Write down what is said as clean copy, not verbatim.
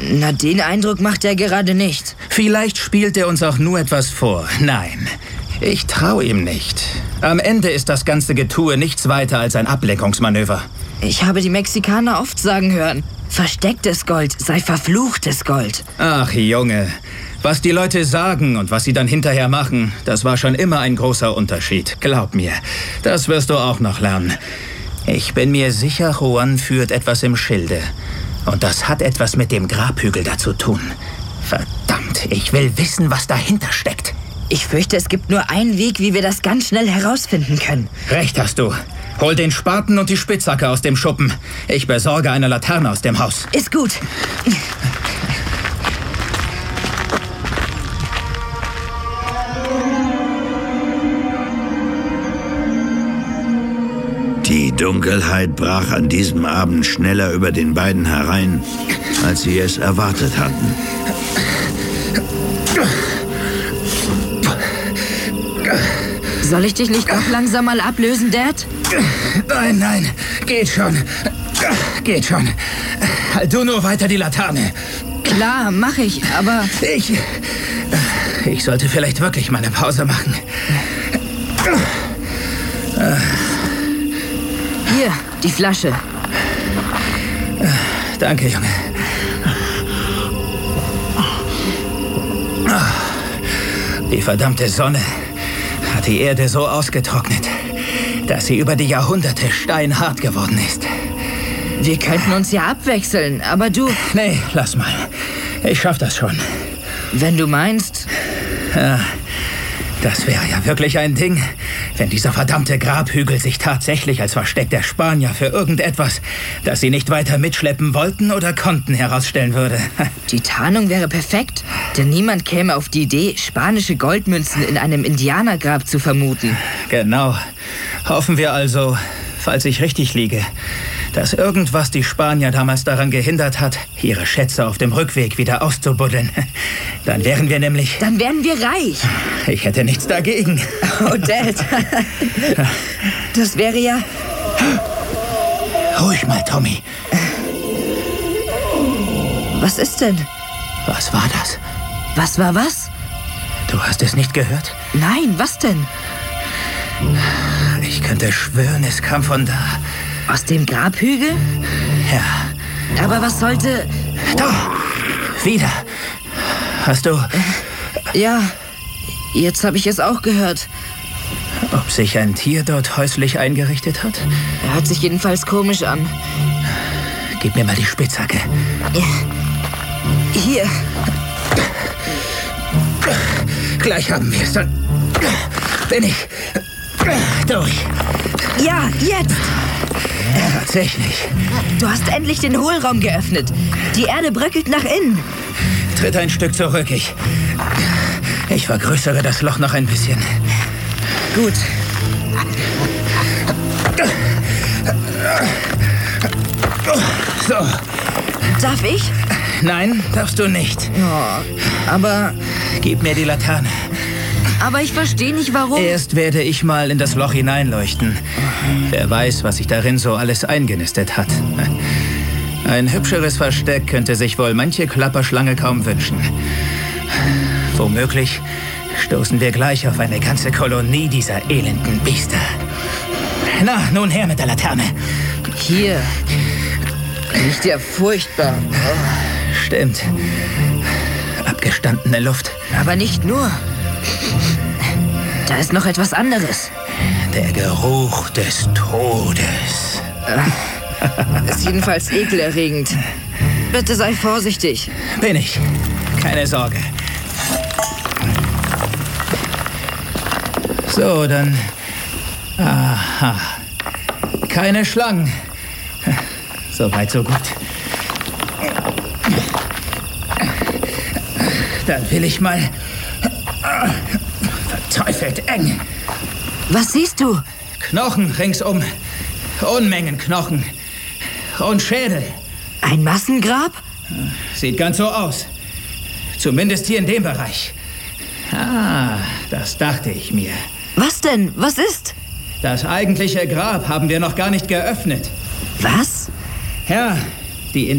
Na, den Eindruck macht er gerade nicht. Vielleicht spielt er uns auch nur etwas vor. Nein, ich traue ihm nicht. Am Ende ist das ganze Getue nichts weiter als ein Ablenkungsmanöver. Ich habe die Mexikaner oft sagen hören, verstecktes Gold sei verfluchtes Gold. Ach, Junge, was die Leute sagen und was sie dann hinterher machen, das war schon immer ein großer Unterschied. Glaub mir, das wirst du auch noch lernen. Ich bin mir sicher, Juan führt etwas im Schilde. Und das hat etwas mit dem Grabhügel da zu tun. Verdammt, ich will wissen, was dahinter steckt. Ich fürchte, es gibt nur einen Weg, wie wir das ganz schnell herausfinden können. Recht hast du. Hol den Spaten und die Spitzhacke aus dem Schuppen. Ich besorge eine Laterne aus dem Haus. Ist gut. Die Dunkelheit brach an diesem Abend schneller über den beiden herein, als sie es erwartet hatten. Soll ich dich nicht auch langsam mal ablösen, Dad? Nein, geht schon. Geht schon. Halt du nur weiter die Laterne. Klar, mach ich, aber... Ich sollte vielleicht wirklich mal eine Pause machen. Hier, die Flasche. Danke, Junge. Die verdammte Sonne hat die Erde so ausgetrocknet, dass sie über die Jahrhunderte steinhart geworden ist. Wir könnten uns ja abwechseln, aber du... Nee, lass mal. Ich schaff das schon. Wenn du meinst... Ja, das wäre ja wirklich ein Ding, wenn dieser verdammte Grabhügel sich tatsächlich als Versteck der Spanier für irgendetwas, das sie nicht weiter mitschleppen wollten oder konnten, herausstellen würde. Die Tarnung wäre perfekt, denn niemand käme auf die Idee, spanische Goldmünzen in einem Indianergrab zu vermuten. Genau. Hoffen wir also, falls ich richtig liege, dass irgendwas die Spanier damals daran gehindert hat, ihre Schätze auf dem Rückweg wieder auszubuddeln. Dann wären wir nämlich... Dann wären wir reich. Ich hätte nichts dagegen. Oh, Dad. Das wäre ja... Ruhig mal, Tommy. Was ist denn? Was war das? Was war was? Du hast es nicht gehört? Nein, was denn? Ich könnte schwören, es kam von da. Aus dem Grabhügel? Ja. Aber was sollte... Da! Wieder! Hast du... Ja, jetzt habe ich es auch gehört. Ob sich ein Tier dort häuslich eingerichtet hat? Er hört sich jedenfalls komisch an. Gib mir mal die Spitzhacke. Hier. Gleich haben wir es. Dann bin ich durch. Ja, jetzt! Tatsächlich. Du hast endlich den Hohlraum geöffnet. Die Erde bröckelt nach innen. Tritt ein Stück zurück. Ich vergrößere das Loch noch ein bisschen. Gut. So. Darf ich? Nein, darfst du nicht. Oh, aber Gib mir die Laterne. ich verstehe nicht, warum. Erst werde ich mal in das Loch hineinleuchten. Wer weiß, was sich darin so alles eingenistet hat. Ein hübscheres Versteck könnte sich wohl manche Klapperschlange kaum wünschen. Womöglich stoßen wir gleich auf eine ganze Kolonie dieser elenden Biester. Na, nun her mit der Laterne. Hier. Riecht ja furchtbar. Stimmt. Abgestandene Luft. Aber nicht nur. Da ist noch etwas anderes. Der Geruch des Todes. Ist jedenfalls ekelerregend. Bitte sei vorsichtig. Bin ich. Keine Sorge. So, dann... Aha. Keine Schlangen. So weit, so gut. Dann will ich mal... Verteufelt eng. Was siehst du? Knochen ringsum. Unmengen Knochen. Und Schädel. Ein Massengrab? Sieht ganz so aus. Zumindest hier in dem Bereich. Ah, das dachte ich mir. Was denn? Was ist? Das eigentliche Grab haben wir noch gar nicht geöffnet. Was? Ja, die